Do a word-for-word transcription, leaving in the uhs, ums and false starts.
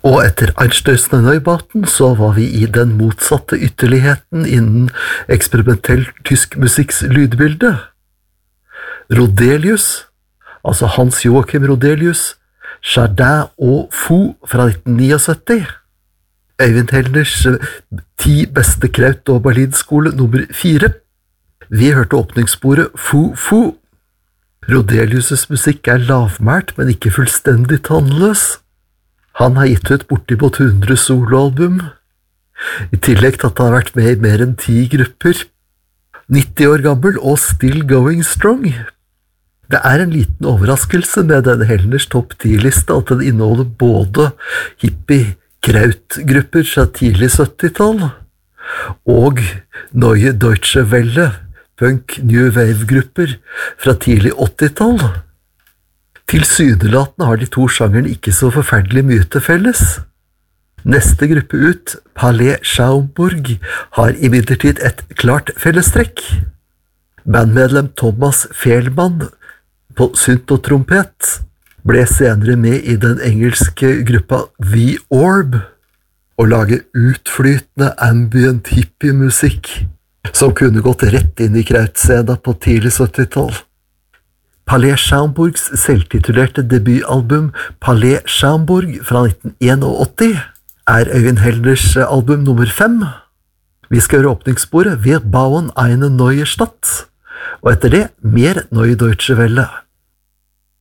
Og etter Einstürzen og Neubauten så var vi i den motsatte ytterligheten innen eksperimentell tysk musikks lydbilde. Rodelius, altså Hans Joachim Rodelius, Chardin og Fou fra nitten syttini. Øyvind Hellners ti beste Kraut og Berlinskole nummer fire. Vi hørte åpningssporet Fou Fou. Rodelius' musikk er lavmælt, men ikke fullstendig tannløs. Han har gitt ut bortimot hundre soloalbum, i tillegg til at han har vært med i mer enn ti grupper. nitti år gammel og still going strong. Det er en liten overraskelse med denne Hellners topp ti-liste at den inneholder både hippie-kraut-grupper fra tidlig syttitall og Neue Deutsche Welle, punk-new wave-grupper fra tidlig åttitall. Tilsynelatende har de to sjangerne ikke så forferdelig mye til felles. Neste gruppe ut, Palais Schaumburg, har imidlertid et klart fellestrekk. Bandmedlem Thomas Fehlmann på synt og trompet ble senere med i den engelske gruppa The Orb og laget utflytende ambient hippie-musikk som kunne gått rett inn i krautscena på tidlig syttitall. Palais Schaumburgs selvtitulerte debutalbum Palais Schaumburg fra nitten åttién er Øyvind Hellners album nummer fem. Vi skal høre åpningssporet Wir bauen eine neue Stadt, og etter det mer Neue Deutsche Welle.